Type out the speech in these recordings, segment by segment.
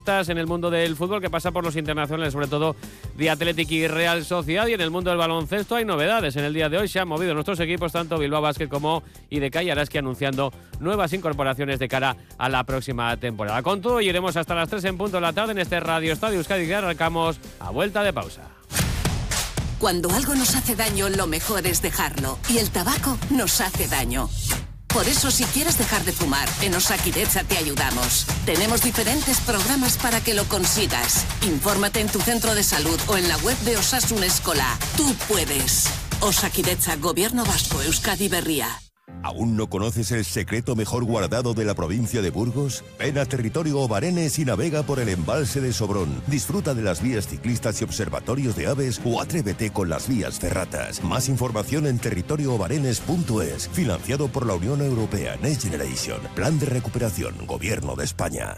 En el mundo del fútbol, que pasa por los internacionales, sobre todo de Athletic y Real Sociedad, y en el mundo del baloncesto hay novedades. En el día de hoy se han movido nuestros equipos, tanto Bilbao Basket como IDK y Araski, anunciando nuevas incorporaciones de cara a la próxima temporada. Con todo, iremos hasta las 3 en punto de la tarde en este Radio Estadio Euskadi, que arrancamos a vuelta de pausa. Cuando algo nos hace daño, lo mejor es dejarlo, y el tabaco nos hace daño. Por eso, si quieres dejar de fumar, en Osakidetza te ayudamos. Tenemos diferentes programas para que lo consigas. Infórmate en tu centro de salud o en la web de Osasun Eskola. Tú puedes. Osakidetza, Gobierno Vasco, Euskadi Berria. ¿Aún no conoces el secreto mejor guardado de la provincia de Burgos? Ven a Territorio Obarenes y navega por el embalse de Sobrón. Disfruta de las vías ciclistas y observatorios de aves o atrévete con las vías ferratas. Más información en territorioobarenes.es. Financiado por la Unión Europea Next Generation. Plan de recuperación, Gobierno de España.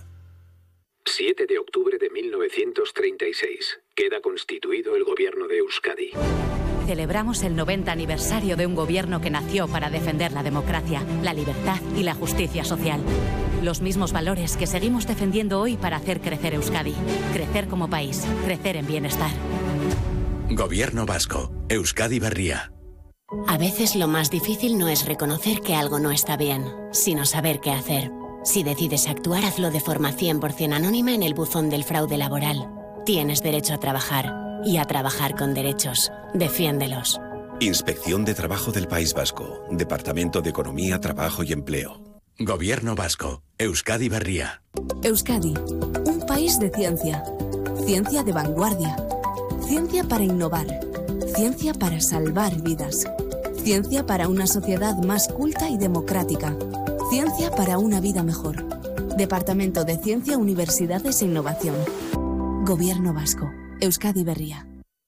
7 de octubre de 1936. Queda constituido el Gobierno de Euskadi. Celebramos el 90 aniversario de un gobierno que nació para defender la democracia, la libertad y la justicia social. Los mismos valores que seguimos defendiendo hoy para hacer crecer Euskadi. Crecer como país, crecer en bienestar. Gobierno Vasco, Euskadi Berria. A veces lo más difícil no es reconocer que algo no está bien, sino saber qué hacer. Si decides actuar, hazlo de forma 100% anónima en el buzón del fraude laboral. Tienes derecho a trabajar. Y a trabajar con derechos. Defiéndelos. Inspección de Trabajo del País Vasco. Departamento de Economía, Trabajo y Empleo. Gobierno Vasco. Euskadi Berria. Euskadi. Un país de ciencia. Ciencia de vanguardia. Ciencia para innovar. Ciencia para salvar vidas. Ciencia para una sociedad más culta y democrática. Ciencia para una vida mejor. Departamento de Ciencia, Universidades e Innovación. Gobierno Vasco. Euskadi Berria.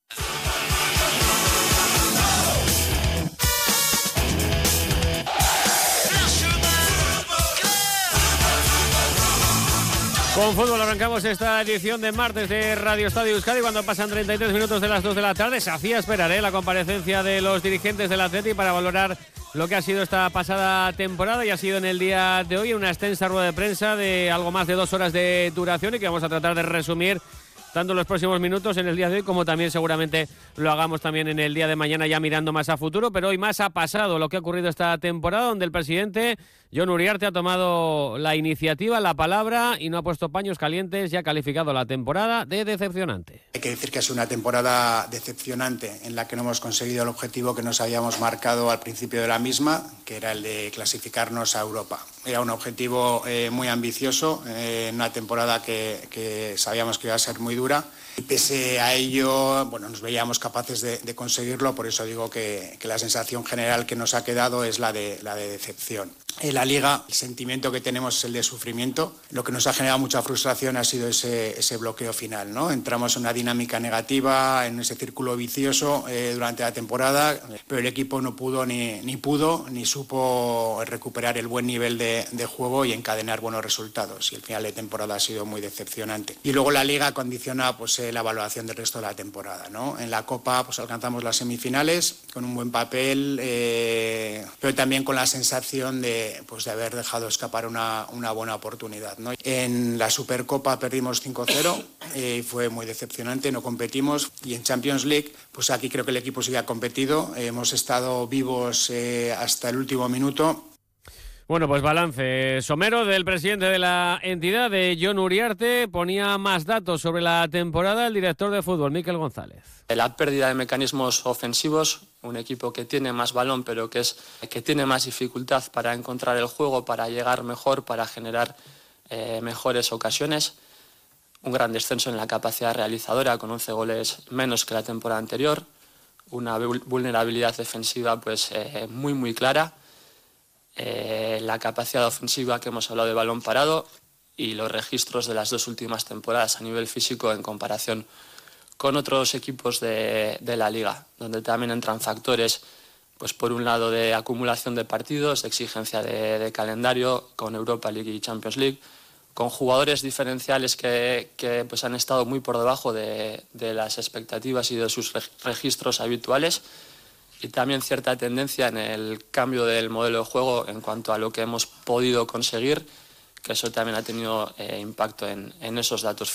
Con fútbol arrancamos esta edición de martes de Radio Estadio Euskadi, cuando pasan 33 minutos de las 2 de la tarde. Se hacía esperar la comparecencia de los dirigentes del Athletic para valorar lo que ha sido esta pasada temporada, y ha sido en el día de hoy una extensa rueda de prensa de algo más de 2 horas de duración, y que vamos a tratar de resumir tanto en los próximos minutos en el día de hoy, como también seguramente lo hagamos también en el día de mañana, ya mirando más a futuro. Pero hoy más ha pasado lo que ha ocurrido esta temporada, donde el presidente Jon Uriarte ha tomado la iniciativa, la palabra, y no ha puesto paños calientes, y ha calificado la temporada de decepcionante. Hay que decir que es una temporada decepcionante, en la que no hemos conseguido el objetivo que nos habíamos marcado al principio de la misma, que era el de clasificarnos a Europa. Era un objetivo muy ambicioso, una temporada que sabíamos que iba a ser muy dura, y pese a ello, bueno, nos veíamos capaces de conseguirlo. Por eso digo que la sensación general que nos ha quedado es la de decepción. En la Liga, el sentimiento que tenemos es el de sufrimiento. Lo que nos ha generado mucha frustración ha sido ese bloqueo final, ¿no? Entramos en una dinámica negativa, en ese círculo vicioso durante la temporada, pero el equipo no pudo ni supo recuperar el buen nivel de juego y encadenar buenos resultados. Y el final de temporada ha sido muy decepcionante. Y luego la Liga condiciona la evaluación del resto de la temporada, ¿no? En la Copa alcanzamos las semifinales con un buen papel, pero también con la sensación de haber dejado escapar una buena oportunidad, ¿no? En la Supercopa perdimos 5-0, fue muy decepcionante, no competimos. Y en Champions League, pues aquí creo que el equipo sí que ha competido, hemos estado vivos hasta el último minuto. Bueno, pues balance somero del presidente de la entidad, de Jon Uriarte. Ponía más datos sobre la temporada el director de fútbol, Mikel González. La pérdida de mecanismos ofensivos, un equipo que tiene más balón, pero que tiene más dificultad para encontrar el juego, para llegar mejor, para generar mejores ocasiones. Un gran descenso en la capacidad realizadora, con 11 goles menos que la temporada anterior. Una vulnerabilidad defensiva muy, muy clara. La capacidad ofensiva, que hemos hablado de balón parado, y los registros de las 2 últimas temporadas a nivel físico en comparación con otros equipos de la Liga, donde también entran factores, pues por un lado de acumulación de partidos, de exigencia de calendario con Europa League y Champions League, con jugadores diferenciales que han estado muy por debajo de las expectativas y de sus registros habituales. Y también cierta tendencia en el cambio del modelo de juego en cuanto a lo que hemos podido conseguir, que eso también ha tenido impacto en esos datos.